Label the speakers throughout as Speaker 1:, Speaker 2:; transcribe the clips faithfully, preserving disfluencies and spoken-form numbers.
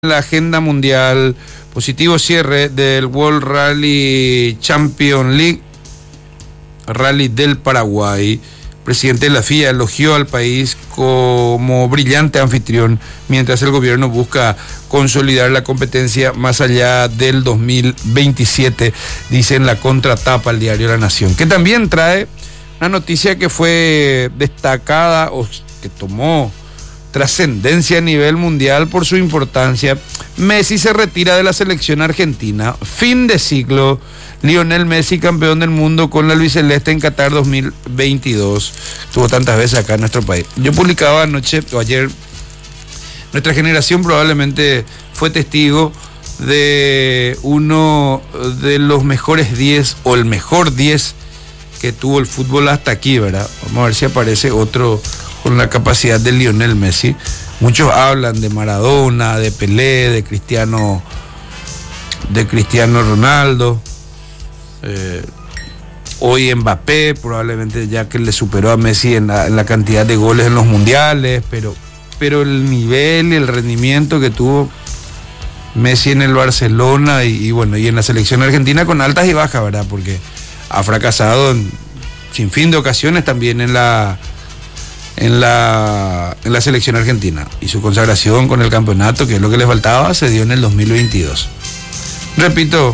Speaker 1: La agenda mundial, positivo cierre del World Rally Champion League, Rally del Paraguay. El presidente de la F I A elogió al país como brillante anfitrión, mientras el gobierno busca consolidar la competencia más allá del dos mil veintisiete, dice en la contratapa el diario La Nación, que también trae una noticia que fue destacada o que tomó trascendencia a nivel mundial por su importancia. Messi se retira de la selección argentina. Fin de ciclo. Lionel Messi, campeón del mundo con la albiceleste en Qatar dos mil veintidós. Estuvo tantas veces acá en nuestro país. Yo publicaba anoche o ayer, nuestra generación probablemente fue testigo de uno de los mejores diez o el mejor diez que tuvo el fútbol hasta aquí, ¿verdad? Vamos a ver si aparece otro con la capacidad de Lionel Messi. Muchos hablan de Maradona, de Pelé, de Cristiano, de Cristiano Ronaldo. Eh, hoy Mbappé, probablemente ya que le superó a Messi en la, en la cantidad de goles en los mundiales, pero, pero el nivel y el rendimiento que tuvo Messi en el Barcelona y, y bueno, y en la selección argentina con altas y bajas, ¿verdad? Porque ha fracasado en sin fin de ocasiones también en la En la, en la selección argentina, y su consagración con el campeonato, que es lo que le faltaba, se dio en el dos mil veintidós. Repito,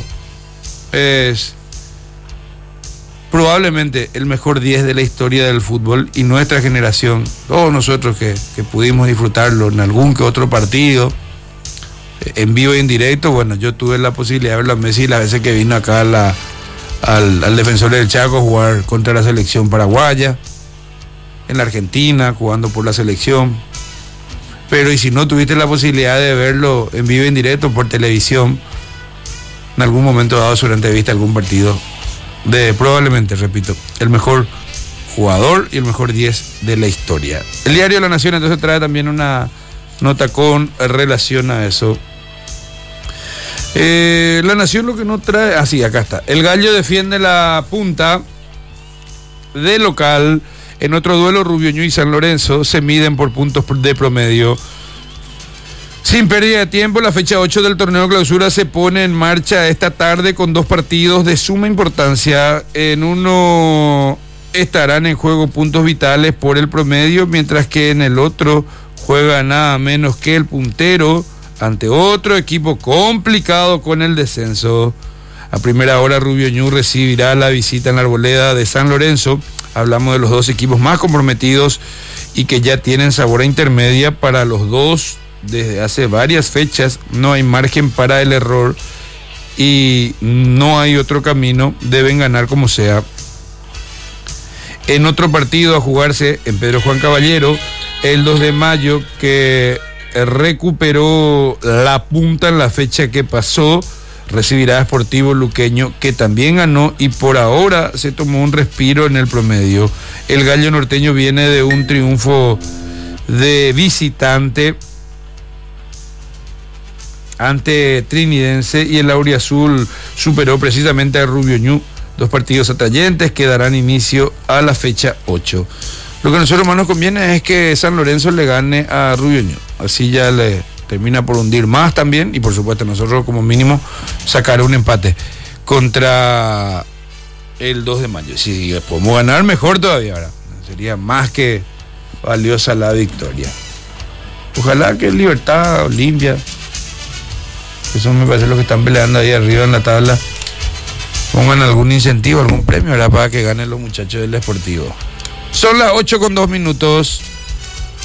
Speaker 1: es probablemente el mejor diez de la historia del fútbol, y nuestra generación, todos nosotros que, que pudimos disfrutarlo en algún que otro partido, en vivo y en directo. Bueno, yo tuve la posibilidad de verlo a Messi las veces que vino acá a la, al, al Defensor del Chaco a jugar contra la selección paraguaya, en la Argentina, jugando por la selección. Pero y si no tuviste la posibilidad de verlo en vivo y en directo por televisión, en algún momento dado durante vista algún partido de, probablemente, repito, el mejor jugador y el mejor diez de la historia. El diario La Nación entonces trae también una nota con relación a eso. Eh, La Nación lo que no trae, ah sí, acá está. El Gallo defiende la punta de local. En otro duelo, Rubio Ñu y San Lorenzo se miden por puntos de promedio. Sin pérdida de tiempo, la fecha ocho del torneo clausura se pone en marcha esta tarde con dos partidos de suma importancia. En uno estarán en juego puntos vitales por el promedio, mientras que en el otro juega nada menos que el puntero ante otro equipo complicado con el descenso. A primera hora, Rubio Ñu recibirá la visita en la Arboleda de San Lorenzo. Hablamos de los dos equipos más comprometidos y que ya tienen sabor a intermedia para los dos desde hace varias fechas. No hay margen para el error y no hay otro camino. Deben ganar como sea. En otro partido a jugarse en Pedro Juan Caballero, el dos de mayo, que recuperó la punta en la fecha que pasó, recibirá a Sportivo Luqueño, que también ganó y por ahora se tomó un respiro en el promedio. El Gallo norteño viene de un triunfo de visitante ante Trinidense, y el Auriazul superó precisamente a Rubio Ñu. Dos partidos atrayentes que darán inicio a la fecha ocho. Lo que a nosotros más nos conviene es que San Lorenzo le gane a Rubio Ñu. Así ya le termina por hundir más también, y por supuesto nosotros como mínimo sacar un empate contra el dos de mayo. Si podemos ganar, mejor todavía, ¿verdad? Sería más que valiosa la victoria. Ojalá que Libertad, Olimpia, eso me parece lo que están peleando ahí arriba en la tabla, pongan algún incentivo, algún premio, ¿verdad?, para que ganen los muchachos del Sportivo. Son las ocho con dos minutos.